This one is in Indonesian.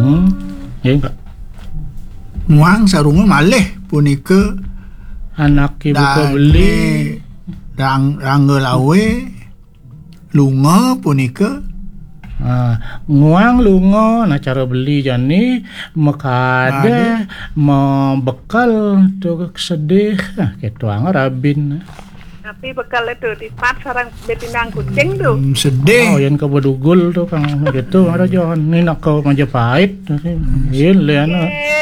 Ya enggak. Muang sarunga malih punika Anak ibu kebeli rangga lawe lunga punika nguang lunga nah cara beli jani makada membekal tu sedih gitu rabin. Tapi bekal itu dipat sarang betinang kucing tuh. Sedih. Yang ke Bedugul tuh kang gitu ada jangan ni nak ke Majapahit. Ini